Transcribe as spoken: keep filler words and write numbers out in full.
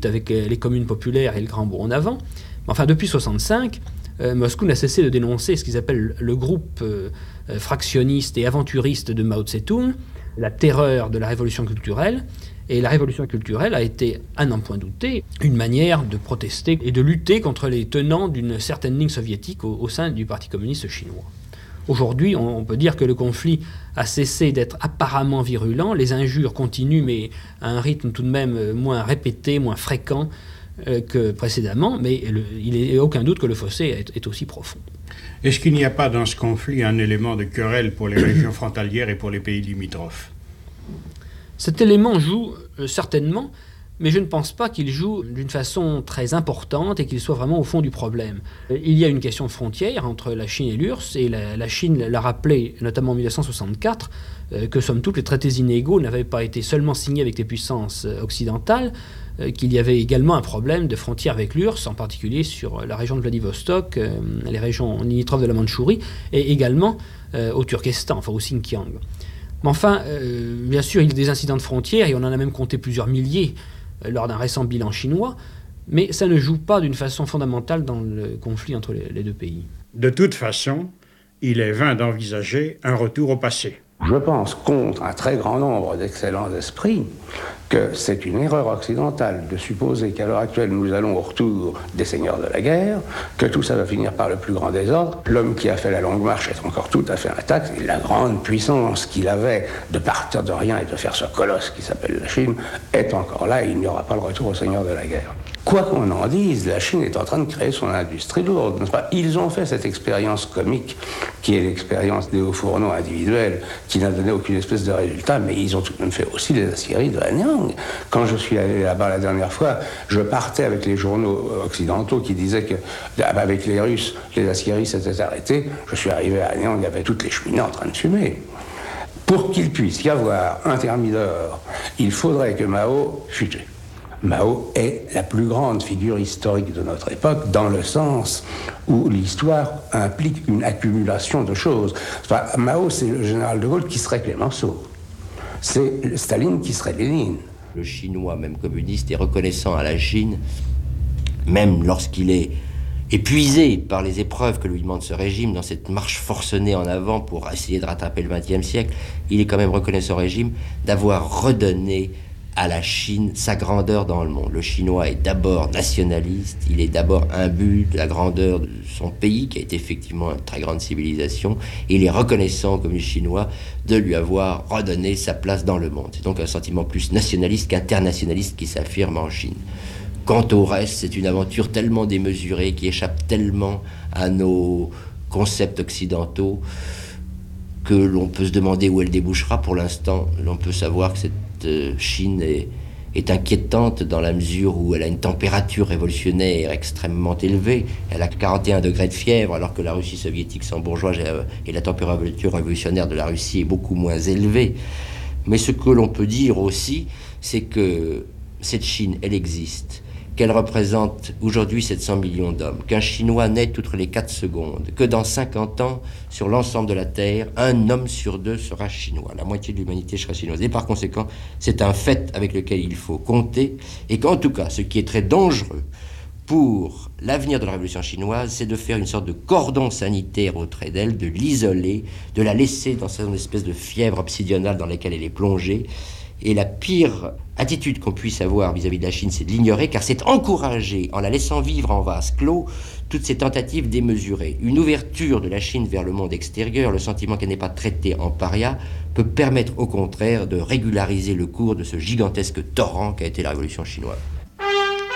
ensuite avec les communes populaires et le Grand Bond en avant. Enfin, depuis mille neuf cent soixante-cinq, euh, Moscou n'a cessé de dénoncer ce qu'ils appellent le groupe euh, fractionniste et aventuriste de Mao Tse-tung, la terreur de la révolution culturelle. Et la révolution culturelle a été, à n'en point douter, une manière de protester et de lutter contre les tenants d'une certaine ligne soviétique au, au sein du Parti communiste chinois. Aujourd'hui, on, on peut dire que le conflit a cessé d'être apparemment virulent, les injures continuent, mais à un rythme tout de même moins répété, moins fréquent euh, que précédemment, mais le, il n'est aucun doute que le fossé est, est aussi profond. Est-ce qu'il n'y a pas dans ce conflit un élément de querelle pour les régions frontalières et pour les pays limitrophes ? Cet élément joue euh, certainement, mais je ne pense pas qu'il joue d'une façon très importante et qu'il soit vraiment au fond du problème. Euh, il y a une question de frontière entre la Chine et l'U R S S, et la, la Chine l'a rappelé, notamment en mille neuf cent soixante-quatre, euh, que somme toute les traités inégaux n'avaient pas été seulement signés avec les puissances euh, occidentales, euh, qu'il y avait également un problème de frontière avec l'U R S S, en particulier sur la région de Vladivostok, euh, les régions limitrophes de la Mandchourie, et également euh, au Turkestan, enfin au Xinjiang. Mais enfin, euh, bien sûr, il y a des incidents de frontières, et on en a même compté plusieurs milliers euh, lors d'un récent bilan chinois, mais ça ne joue pas d'une façon fondamentale dans le conflit entre les, les deux pays. De toute façon, il est vain d'envisager un retour au passé. Je pense, contre un très grand nombre d'excellents esprits, que c'est une erreur occidentale de supposer qu'à l'heure actuelle, nous allons au retour des seigneurs de la guerre, que tout ça va finir par le plus grand désordre. L'homme qui a fait la longue marche est encore tout à fait intact, et la grande puissance qu'il avait de partir de rien et de faire ce colosse qui s'appelle la Chine est encore là, et il n'y aura pas le retour aux seigneurs de la guerre. Quoi qu'on en dise, la Chine est en train de créer son industrie lourde, n'est-ce pas ? Ils ont fait cette expérience comique, qui est l'expérience des hauts fourneaux individuels, qui n'a donné aucune espèce de résultat, mais ils ont tout de même fait aussi les aciéries de Hanyang. Quand je suis allé là-bas la dernière fois, je partais avec les journaux occidentaux qui disaient que, avec les Russes, les aciéries s'étaient arrêtées. Je suis arrivé à Hanyang, il y avait toutes les cheminées en train de fumer. Pour qu'il puisse y avoir un thermidor, il faudrait que Mao fût tué. Mao est la plus grande figure historique de notre époque, dans le sens où l'histoire implique une accumulation de choses. Enfin, Mao, c'est le général de Gaulle qui serait Clémenceau. C'est Staline qui serait Lénine. Le Chinois, même communiste, est reconnaissant à la Chine, même lorsqu'il est épuisé par les épreuves que lui demande ce régime, dans cette marche forcenée en avant pour essayer de rattraper le vingtième siècle, il est quand même reconnaissant au régime d'avoir redonné à la Chine sa grandeur dans le monde. Le Chinois est d'abord nationaliste, il est d'abord imbu de la grandeur de son pays, qui a été effectivement une très grande civilisation, et il est reconnaissant, comme les Chinois, de lui avoir redonné sa place dans le monde. C'est donc un sentiment plus nationaliste qu'internationaliste qui s'affirme en Chine. Quant au reste, c'est une aventure tellement démesurée, qui échappe tellement à nos concepts occidentaux, que l'on peut se demander où elle débouchera. Pour l'instant, l'on peut savoir que cette Chine est, est inquiétante dans la mesure où elle a une température révolutionnaire extrêmement élevée. Elle a quarante et un degrés de fièvre, alors que la Russie soviétique s'embourgeoise et la température révolutionnaire de la Russie est beaucoup moins élevée. Mais ce que l'on peut dire aussi, c'est que cette Chine, elle existe, qu'elle représente aujourd'hui sept cents millions d'hommes, qu'un Chinois naît toutes les quatre secondes, que dans cinquante ans, sur l'ensemble de la Terre, un homme sur deux sera chinois. La moitié de l'humanité sera chinoise. Et par conséquent, c'est un fait avec lequel il faut compter, et qu'en tout cas, ce qui est très dangereux pour l'avenir de la révolution chinoise, c'est de faire une sorte de cordon sanitaire autour d'elle, de l'isoler, de la laisser dans cette espèce de fièvre obsidionale dans laquelle elle est plongée. Et la pire attitude qu'on puisse avoir vis-à-vis de la Chine, c'est de l'ignorer, car c'est encourager, en la laissant vivre en vase clos, toutes ces tentatives démesurées. Une ouverture de la Chine vers le monde extérieur, le sentiment qu'elle n'est pas traitée en paria, peut permettre au contraire de régulariser le cours de ce gigantesque torrent qu'a été la révolution chinoise.